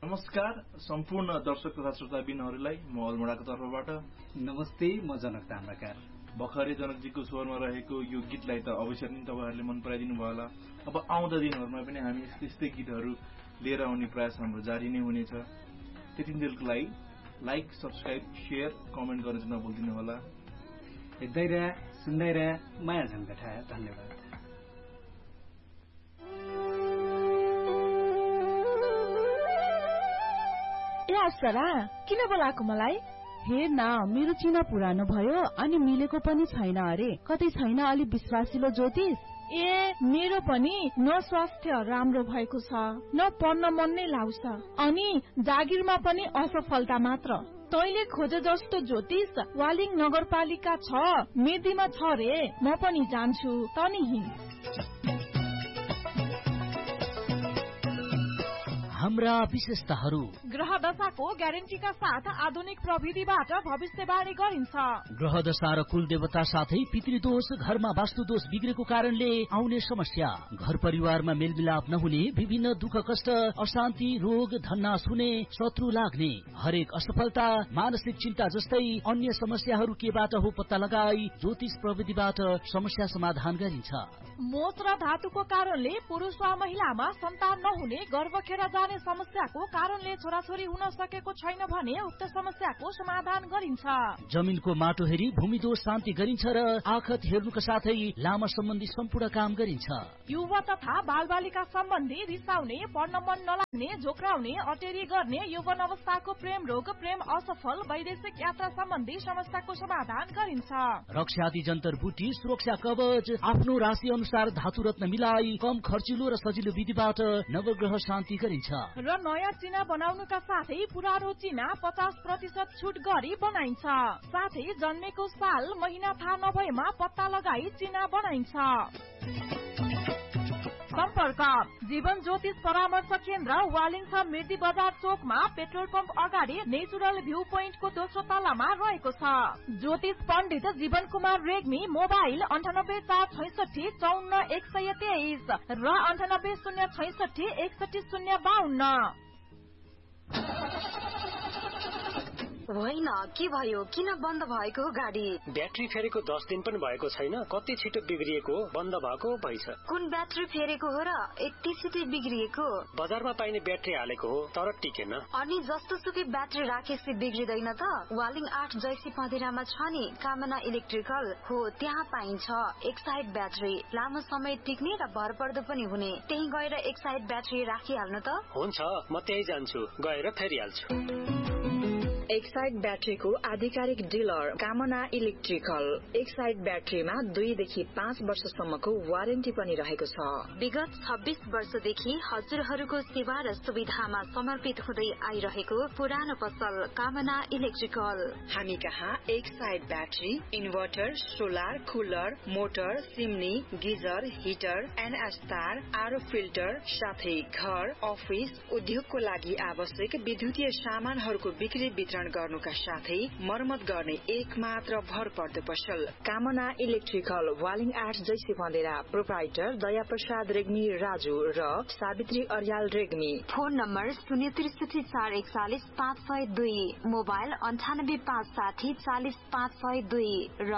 नमस्कार सम्पूर्ण दर्शक तथा श्रोताबिनहरूलाई म अलमोडाको तर्फबाट नमस्ते, म जनक ताम्राकार। भर्खरै जनकजीको स्वरमा रहेको यो गीतलाई त अवश्य नै तपाईहरूले मन पराइदिनु भयो होला। अब आउँदा दिनहरूमा पनि हामी यस्तै गीतहरू लिएर आउने प्रयास हाम्रो जारी नै हुनेछ। त्यतिन्जेलको लागि लाइक, सब्स्क्राइब, शेयर, कमेन्ट गर्न चाहिँ नभुल्दिनु होला। हेर्दै रह, सुन्दै रह, माया झन्कटा। धन्यवाद। अप्सरा, किन बोलाएको मलाई? हेर न, मेरो चिना पुरानो भयो अनि मिलेको पनि छैन अरे। कतै छैन अलि विश्वासिलो ज्योतिष? मेरो पनि न स्वास्थ्य राम्रो भएको छ, न पढ्न मन नै लाग्छ, अनि जागिरमा पनि असफलता मात्र। तैले खोजे जस्तो ज्योतिष वालिङ नगरपालिका 6 मेदीमा छ रे। म पनि जान्छु, तनी हिँड। हाम्रा विशेषताहरू: ग्रह दशाको ग्यारेन्टीका साथ आधुनिक प्रविधिबाट भविष्यवाणी गरिन्छ। ग्रह दशा र कुल देवता साथै पितृदोष, घरमा वास्तुदोष बिग्रेको कारणले आउने समस्या, घर परिवारमा मेलमिलाप नहुने, विभिन्न दुःख कष्ट, अशान्ति, रोग, धन्नास हुने, शत्रु लाग्ने, हरेक असफलता, मानसिक चिन्ता जस्तै अन्य समस्याहरू केबाट हो पत्ता लगाई ज्योतिष प्रविधिबाट समस्या समाधान गरिन्छ। मोच र धातुको कारणले पुरुष वा महिलामा सन्तान नहुने, गर्भ खेर जाने समस्याको कारणले छोराछोरी हुन सकेको छैन भने उक्त समस्याको समाधान गरिन्छ। जमिनको माटो हेरी भूमि दोष शान्ति गरिन्छ र आखत हेर्नुका साथै लामा सम्बन्धी सम्पूर्ण काम गरिन्छ। युवा तथा बालबालिका सम्बन्धी रिसाउने, पढ्न मन नलाग्ने, झोक्राउने, अटेरी गर्ने, यौवन अवस्थाको प्रेम रोग, प्रेम असफल, वैदेशिक यात्रा सम्बन्धी समस्याको समाधान गरिन्छ। रक्षादि जन्तर बुटी, सुरक्षा कवच, आफ्नो राशि अनुसार धातु रत्न मिलाई कम खर्चिलो र सजिलो विधिबाट नवग्रह शान्ति गरिन्छ। र नयाँ चिना बनाउनुका साथै पुरानो चिना 50% छुट गरी बनाइन्छ। साथै जन्मेको साल महिना थाहा नभएमा पत्ता लगाई चिना बनाइन्छ। सम्पर्क: जीवन ज्योतिष परामर्श केन्द्र, वालिङ छ, मिर्दी बजार चोकमा, पेट्रोल पम्प अगाडि, नेचुरल भ्यू पोइन्टको दोस्रो तलामा रहेको छ। ज्योतिष पण्डित जीवन कुमार रेग्मी। मोबाइल 9846644123 र 9806616052। होइन, के भयो? किन बन्द भएको गाडी? ब्याट्री फेरेको 10 दिन पनि भएको छैन, कति छिटो बिग्रिएको, बन्द भएको भइछ। कुन ब्याट्री फेरेको हो र यति छिटो बिग्रिएको? बजारमा पाइने ब्याट्री हालेको हो, तर टिकेन। अनि जस्तो सुकै ब्याट्री राखेपछि बिग्रिदैन त? वालिङ 8 जैसी पँधेरामा छ नि कामना इलेक्ट्रिकल हो, त्यहाँ पाइन्छ एक साइड ब्याट्री, लामो समय टिक्ने र भरपर्दो पनि हुने। त्यही गएर एक साइड ब्याट्री राखिहाल्नु त। हुन्छ, म त्यही जान्छु, गएर फेरिहाल्छु। एक साइड ब्याट्रीको आधिकारिक डिलर कामना इलेक्ट्रिकल। एक साइड ब्याट्रीमा 2 देखि 5 वर्षसम्मको वारेन्टी पनि रहेको छ। विगत 26 वर्षदेखि हजुरहरूको सेवा र सुविधामा समर्पित हुँदै आइरहेको पुरानो पसल कामना इलेक्ट्रिकल। हामी कहाँ एक side battery, inverter, solar, cooler, motor, सिमनी, geyser, heater, NS तार, आरओ फिल्टर, साथै घर, अफिस, उद्योगको लागि आवश्यक विद्युतीय सामानहरूको बिक्री गर्नुका साथै मर्मत गर्ने एक मात्र भरपर्दो पसल कामना इलेक्ट्रिकल, वालिङ 8 जैसी पँधेरा। प्रोप्राइटर दया प्रसाद रेग्मी राजु र Savitri Aryal Regmi. Phone number 063-441-502, mobile 98-560-40-502 र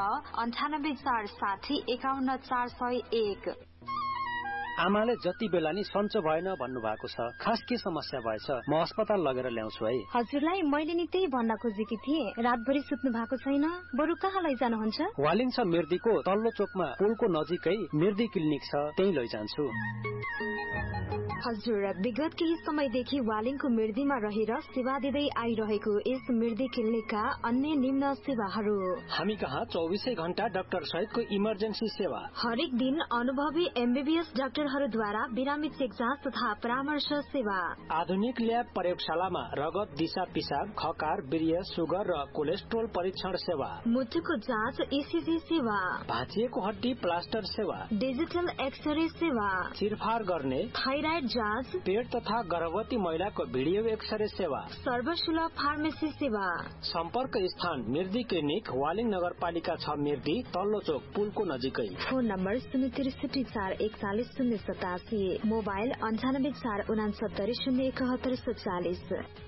98-460-51-401। आमाले जति बेला नि सन्चो भएन भन्नु भएको छ, खास के समस्या भएछ? म अस्पताल लगेर ल्याउँछु है। हजुरलाई मैले नि त्यही भन्न खोजेकी थिएँ, रातभरि सुत्नु भएको छैन, बरु कहाँ लैजानुहुन्छ? वालिङ छ मिर्दीको तल्लो चोकमा पुलको नजिकै मिर्दी क्लिनिक छ, त्यही लैजान्छु। हजुर, विगत केही समयदेखि वालिङको मिर्दीमा रहेर सेवा दिँदै आइरहेको यस मिर्दी क्लिनिकका अन्य निम्न सेवाहरू: हामी कहाँ 24 घण्टा डाक्टर सहितको इमर्जेन्सी सेवा, हरेक दिन अनुभवी एमबीबीएस डाक्टरहरूद्वारा बिरामी चेक जाँच तथा परामर्श सेवा, आधुनिक ल्याब प्रयोगशालामा रगत, दिशा पिसाब, खकार, वीर्य, सुगर र कोलेस्ट्रोल परीक्षण सेवा, मुटुको जाँच, ईसीजी सेवा, भाँचिएको हड्डी प्लास्टर सेवा, डिजिटल एक्सरे सेवा, चिरफार गर्ने, थाइराइड जाँच, पेट तथा गर्भवती महिलाको भिडियो एक्सरे सेवा, सर्वसुलभ फार्मेसी सेवा। सम्पर्क स्थान मिर्दी क्लिनिक, वालिङ नगरपालिका 6 मिर्दी, तल्लो चोक पुलको नजिकै। Phone number 063 441 087, mobile 98 469 071 47।